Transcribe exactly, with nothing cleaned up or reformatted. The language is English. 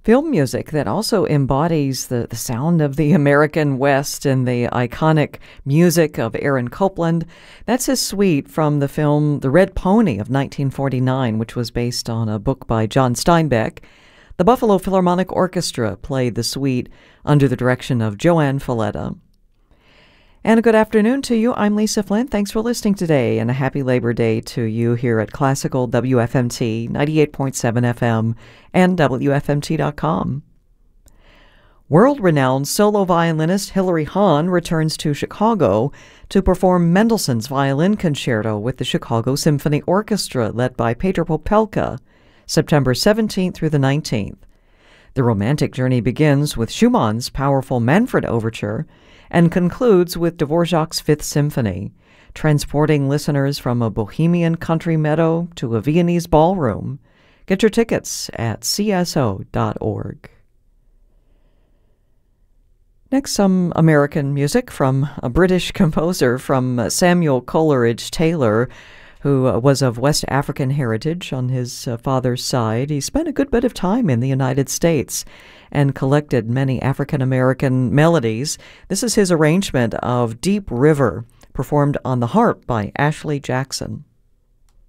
Film music that also embodies the, the sound of the American West and the iconic music of Aaron Copland. That's his suite from the film The Red Pony of nineteen forty-nine, which was based on a book by John Steinbeck. The Buffalo Philharmonic Orchestra played the suite under the direction of Joanne Falletta. And a good afternoon to you. I'm Lisa Flynn. Thanks for listening today, and a happy Labor Day to you here at Classical W F M T ninety-eight point seven F M and W F M T dot com. World-renowned solo violinist Hilary Hahn returns to Chicago to perform Mendelssohn's Violin Concerto with the Chicago Symphony Orchestra, led by Petr Popelka, September seventeenth through the nineteenth. The romantic journey begins with Schumann's powerful Manfred Overture and concludes with Dvorak's Fifth Symphony, transporting listeners from a bohemian country meadow to a Viennese ballroom. Get your tickets at C S O dot org. Next, some American music from a British composer, from Samuel Coleridge Taylor, who was of West African heritage on his uh, father's side. He spent a good bit of time in the United States and collected many African-American melodies. This is his arrangement of Deep River, performed on the harp by Ashley Jackson.